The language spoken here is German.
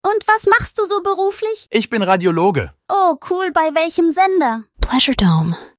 Und was machst du so beruflich? Ich bin Radiologe. Oh, cool. Bei welchem Sender? Pleasure Dome.